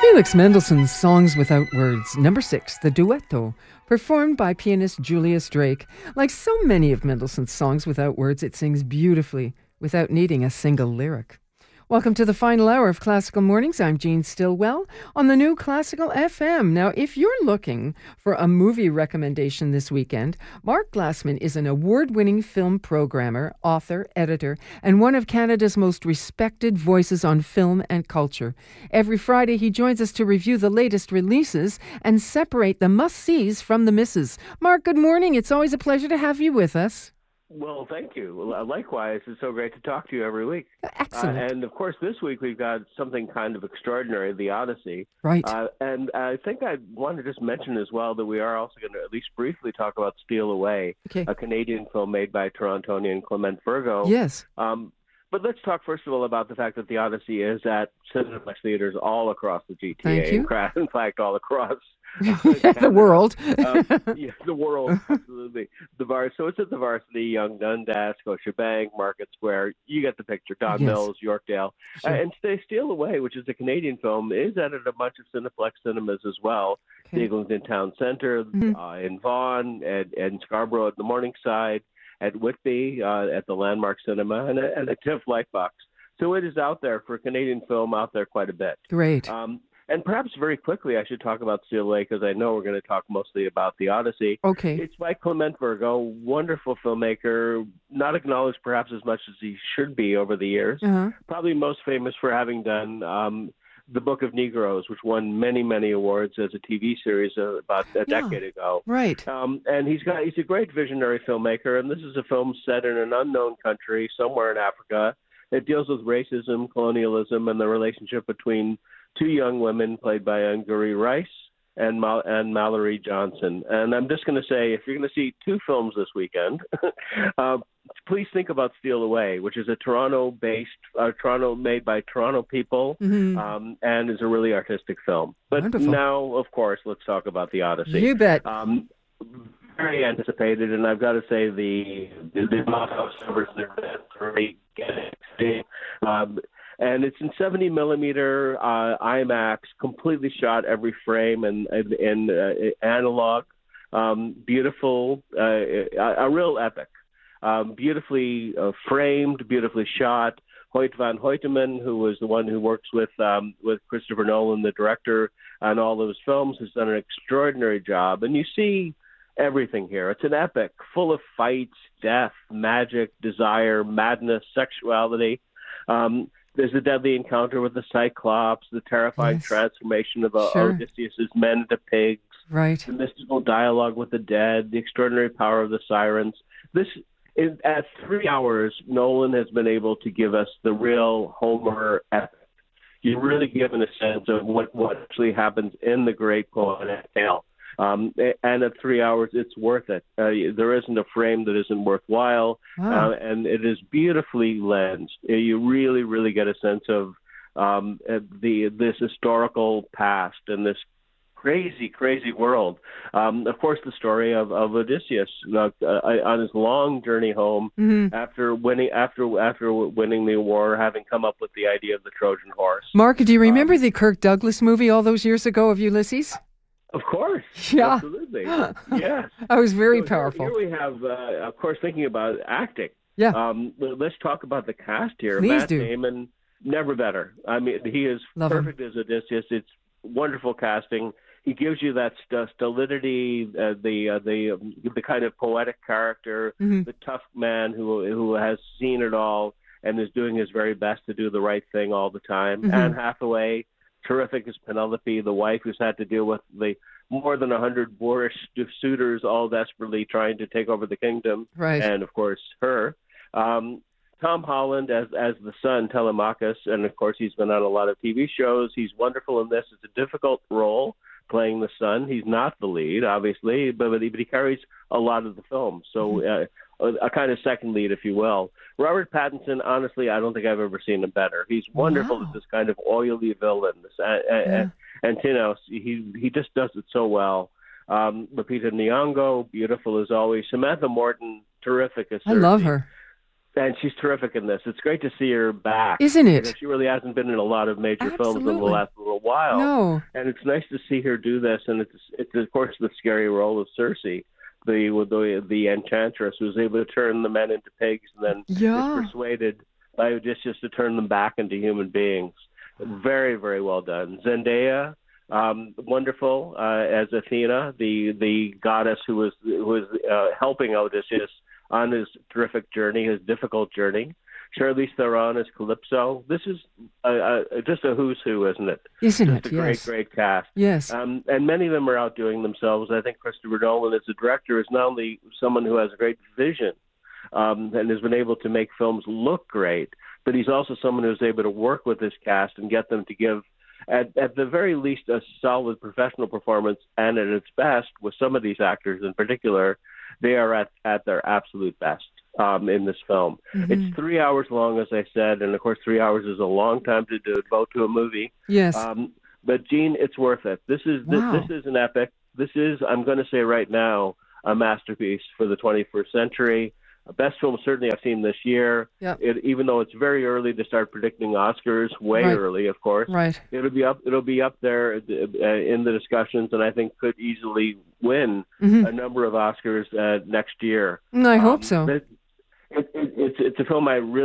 Felix Mendelssohn's Songs Without Words, number 6, the duetto, performed by pianist Julius Drake. Like so many of Mendelssohn's Songs Without Words, it sings beautifully without needing a single lyric. Welcome to the final hour of Classical Mornings. I'm Jean Stillwell on the new Classical FM. Now, if you're looking for a movie recommendation this weekend, Mark Glassman is an award-winning film programmer, author, editor, and one of Canada's most respected voices on film and culture. Every Friday, he joins us to review the latest releases and separate the must-sees from the misses. Mark, good morning. It's always a pleasure to have you with us. Well, thank you. Likewise, it's so great to talk to you every week. Excellent. And, of course, this week we've got something kind of extraordinary, The Odyssey. Right. And I think I want to just mention as well that we are also going to at least briefly talk about Steal Away, a Canadian film made by Torontonian Clement Virgo. Yes. But let's talk, first of all, about the fact that The Odyssey is at Cineplex theaters all across the GTA. Thank you. In fact, all across the world. Yeah, the world, absolutely. So it's at the Varsity, Young Dundas, Scotiabank, Market Square. You get the picture. Don Mills, Yorkdale. Sure. And Steal Away, which is a Canadian film, is at a bunch of Cineplex cinemas as well. Okay. Eglinton Town Centre, in Vaughan, and Scarborough at the Morningside, at Whitby, at the Landmark Cinema, and at TIFF Lightbox. So it is out there for Canadian film, out there quite a bit. Great. And perhaps very quickly, I should talk about Steal Away because I know we're going to talk mostly about The Odyssey. Okay. It's by Clement Virgo, wonderful filmmaker, not acknowledged perhaps as much as he should be over the years. Uh-huh. Probably most famous for having done The Book of Negroes, which won many, many awards as a TV series about a decade ago. Right. And he's a great visionary filmmaker, and this is a film set in an unknown country somewhere in Africa. It deals with racism, colonialism, and the relationship between two young women played by Angourie Rice and Mallory Johnson. And I'm just going to say, if you're going to see two films this weekend, please think about Steal Away, which is a Toronto-made by Toronto people, and is a really artistic film. But Wonderful. Now, of course, let's talk about The Odyssey. You bet. Very anticipated, and I've got to say the box office numbers are very getting. And it's in 70 millimeter IMAX, completely shot every frame and analog. Beautiful, a real epic. Beautifully framed, beautifully shot. Hoyt van Hoytema, who was the one who works with Christopher Nolan, the director, on all of his films, has done an extraordinary job. And you see everything here. It's an epic, full of fights, death, magic, desire, madness, sexuality. There's a deadly encounter with the Cyclops, the terrifying transformation of Odysseus' men into pigs, right? The mystical dialogue with the dead, the extraordinary power of the sirens. At 3 hours, Nolan has been able to give us the real Homer epic. You're really given a sense of what actually happens in the great poetic tale. And at 3 hours, it's worth it. There isn't a frame that isn't worthwhile, and it is beautifully lensed. You really, really get a sense of this historical past and this crazy, crazy world. Of course, the story of Odysseus on his long journey home after winning the war, having come up with the idea of the Trojan horse. Mark, do you remember the Kirk Douglas movie all those years ago of Ulysses? Of course. Yeah. Absolutely. Yes. That was very powerful. Here we have, of course, thinking about acting. Yeah. Let's talk about the cast here. Please Matt do. Damon, never better. I mean, he is perfect as Odysseus. It's wonderful casting. He gives you that stolidity, the kind of poetic character, the tough man who has seen it all and is doing his very best to do the right thing all the time. Anne Hathaway, terrific as Penelope, the wife who's had to deal with the more than 100 boorish suitors all desperately trying to take over the kingdom. Right. And, of course, her. Tom Holland as the son, Telemachus, and, of course, he's been on a lot of TV shows. He's wonderful in this. It's a difficult role, playing the son. He's not the lead, obviously, but he carries a lot of the film. So a kind of second lead, if you will. Robert Pattinson, honestly, I don't think I've ever seen him better. He's wonderful as this kind of oily villain. And Tinos, he just does it so well. Lupita Nyong'o, beautiful as always. Samantha Morton, terrific as Cersei. I love her. And she's terrific in this. It's great to see her back. Isn't it? Because she really hasn't been in a lot of major films in the last little while. No. And it's nice to see her do this. And it's of course the scary role of Circe, the enchantress who's able to turn the men into pigs and then Yeah. is persuaded by Odysseus to turn them back into human beings. Very, very well done. Zendaya, wonderful as Athena, the goddess who was helping Odysseus on his terrific journey, his difficult journey. Charlize Theron as Calypso. This is just a who's who, isn't it? Isn't just it? a Yes. great cast. Yes. And many of them are outdoing themselves. I think Christopher Nolan, as a director, is not only someone who has a great vision and has been able to make films look great, but he's also someone who's able to work with his cast and get them to give, at the very least, a solid professional performance. And at its best, with some of these actors in particular, they are at their absolute best in this film. Mm-hmm. It's 3 hours long, as I said, and of course 3 hours is a long time to devote to a movie. Yes. But Gene, it's worth it. This is an epic. This is, I'm going to say right now, a masterpiece for the 21st century. Best film certainly I've seen this year. Yep. Even though it's very early to start predicting Oscars, way early, of course. Right. It'll be up there in the discussions, and I think could easily win a number of Oscars next year. I hope so. It's a film I really